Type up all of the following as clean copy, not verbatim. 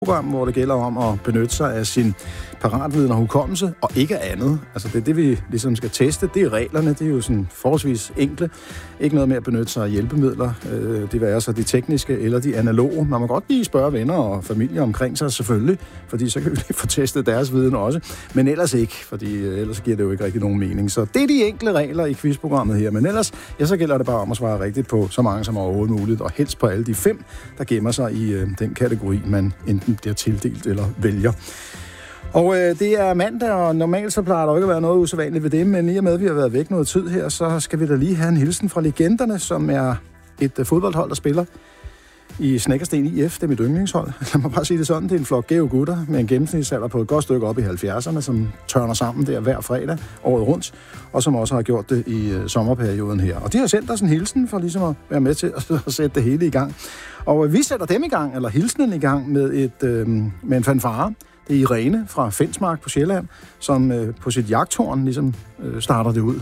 program, hvor det gælder om at benytte sig af sin paratviden og hukommelse, og ikke andet. Altså det er det, vi ligesom skal teste. Det er reglerne, det er jo sådan forholdsvis enkle. Ikke noget med at benytte sig af hjælpemidler. Det er så de tekniske eller de analoge. Man må godt lige spørge venner og familie omkring sig, selvfølgelig, fordi så kan vi lige få testet deres viden også. Men ellers ikke, fordi ellers giver det jo ikke rigtig nogen mening. Så det er de enkle regler i quizprogrammet her. Men ellers, ja, så gælder det bare om at svare rigtigt på så mange som overhovedet muligt, og helst på alle de 5, der gemmer sig i den kategori, man enten bliver tildelt eller vælger. Og det er mandag, og normalt så plejer der ikke at være noget usædvanligt ved det, men i og med, at vi har været væk noget tid her, så skal vi da lige have en hilsen fra Legenderne, som er et fodboldhold, der spiller i Snekkersten IF. Det er mit yndlingshold. Lad mig bare sige det sådan. Det er en flok gæve gutter med en gennemsnitsalder på et godt stykke op i 70'erne, som tørner sammen der hver fredag året rundt, og som også har gjort det i sommerperioden her. Og de har sendt os en hilsen for ligesom at være med til at sætte det hele i gang. Og vi sætter dem i gang, eller hilsenen i gang, med en fanfare. Det er Irene fra Fensmark på Sjælland, som på sit jagthorn ligesom starter det ud.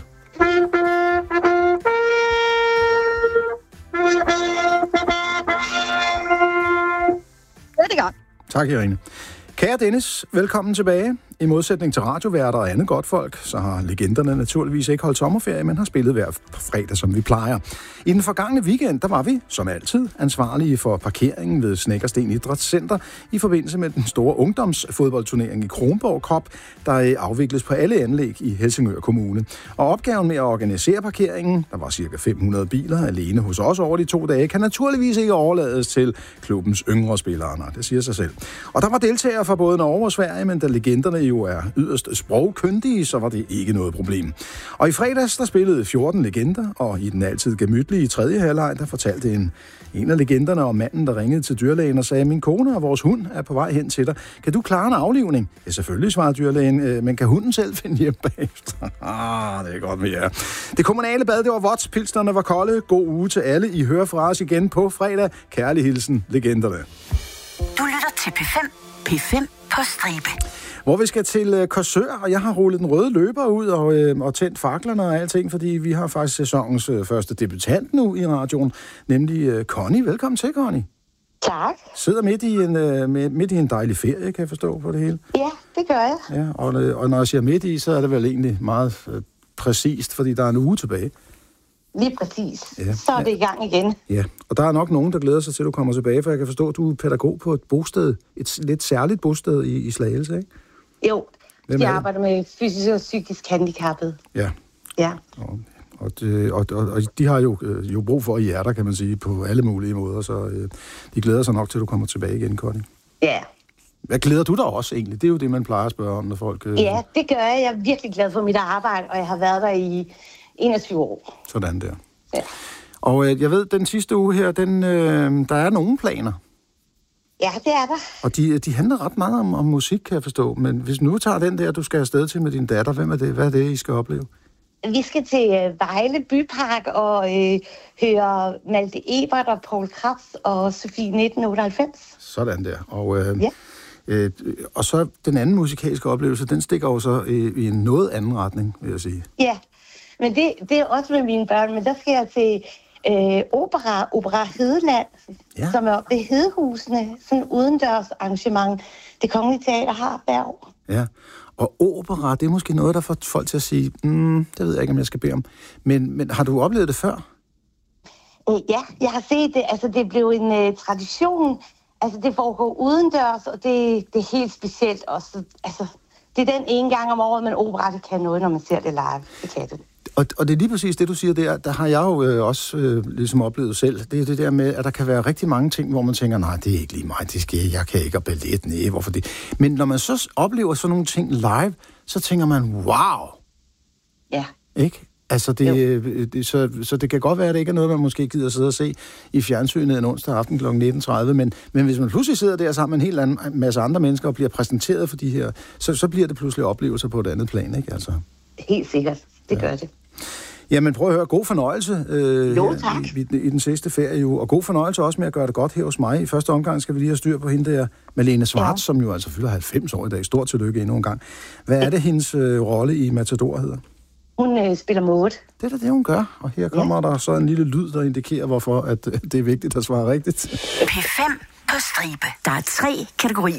Tak, Irene. Kære Dennis, velkommen tilbage. I modsætning til radioværter og andet godt folk, så har Legenderne naturligvis ikke holdt sommerferie, men har spillet hver fredag, som vi plejer. I den forgangne weekend, der var vi, som altid, ansvarlige for parkeringen ved Snekkersten Idrætscenter i forbindelse med den store ungdomsfodboldturnering i Kronborg Cup, der afvikles på alle anlæg i Helsingør Kommune. Og opgaven med at organisere parkeringen, der var ca. 500 biler alene hos os over de 2 dage, kan naturligvis ikke overlades til klubbens yngre spillere. Nej, det siger sig selv. Og der var deltagere fra både Norge og Sverige, men da Legenderne jo er yderst sprogkyndige, så var det ikke noget problem. Og i fredags, der spillede 14 legender, og i den altid gemytlige 3. halvleg, der fortalte en af legenderne om manden, der ringede til dyrlægen og sagde, min kone og vores hund er på vej hen til dig. Kan du klare en aflivning? Ja, selvfølgelig, svarede dyrlægen, men kan hunden selv finde hjem bagefter? Det er godt med jer. Det kommunale bad, det var vådt, pilsnerne var kolde. God uge til alle. I hører fra os igen på fredag. Kærlig hilsen, legenderne. Du lytter til P5. P5 på stribe. Hvor vi skal til Korsør, og jeg har rullet den røde løber ud og tændt faklerne og alting, fordi vi har faktisk sæsonens første debutant nu i radioen, nemlig Connie. Velkommen til, Connie. Tak. Sidder midt i en dejlig ferie, kan jeg forstå på det hele. Ja, det gør jeg. Ja, og når jeg siger midt i, så er det vel egentlig meget præcist, fordi der er en uge tilbage. Lige præcis. Ja. Så er det i gang igen. Ja, og der er nok nogen, der glæder sig til, at du kommer tilbage, for jeg kan forstå, at du er pædagog på et bosted, et lidt særligt bosted i Slagelse, ikke? Jo, jeg arbejder med fysisk og psykisk handicappede. Ja. Ja. Og de har jo brug for hjerter, kan man sige, på alle mulige måder, så de glæder sig nok til, at du kommer tilbage igen, Connie. Ja. Hvad glæder du dig også egentlig? Det er jo det, man plejer at spørge om, når folk... Ja, det gør jeg. Jeg er virkelig glad for mit arbejde, og jeg har været der i 21 år. Sådan der. Ja. Og jeg ved, den sidste uge her, der er nogle planer. Ja, det er der. Og de handler ret meget om musik, kan jeg forstå. Men hvis nu tager den der, du skal afsted til med din datter, hvem er det? Hvad er det, I skal opleve? Vi skal til Vejle Bypark og høre Malte Ebert og Poul Krebs og Sofie 1998. Sådan der. Og så den anden musikalske oplevelse, den stikker jo så i en noget anden retning, vil jeg sige. Ja, men det er også med mine børn, men der skal jeg til Opera Hedeland, ja, som er oppe ved Hedehusene, sådan udendørs arrangement, Det Kongelige Teater har hver år. Ja, og opera, det er måske noget, der får folk til at sige, det ved jeg ikke, om jeg skal bede om. Men har du oplevet det før? Ja, jeg har set det. Altså, det blev en tradition. Altså, det foregår udendørs, og det er helt specielt også. Altså, det er den ene gang om året, men opera, det kan noget, når man ser det live. Det kan det. Og det er lige præcis det, du siger der har jeg jo også ligesom oplevet selv. Det er det der med, at der kan være rigtig mange ting, hvor man tænker, nej, det er ikke lige mig, jeg kan ikke have ballet, nej, hvorfor det? Men når man så oplever sådan nogle ting live, så tænker man, wow! Ja. Ikke? Altså, så det kan godt være, at det ikke er noget, man måske gider sidde og se i fjernsynet en onsdag aften kl. 19.30, men hvis man pludselig sidder der sammen med en helt masse andre mennesker og bliver præsenteret for de her, så bliver det pludselig oplevelser på et andet plan, ikke? Altså. Helt sikkert. Det gør det. Jamen prøv at høre, god fornøjelse i den sidste ferie, og god fornøjelse også med at gøre det godt her hos mig. I første omgang skal vi lige have styr på hende der, Malene Schwartz, som jo altså fylder 90 år i dag. Stort tillykke endnu en gang. Hvad er det, hendes rolle i Matador hedder? Hun spiller Maud. Det er det, hun gør. Og her kommer der så en lille lyd, der indikerer, hvorfor at det er vigtigt at svare rigtigt. P5 på stribe. Der er 3 kategorier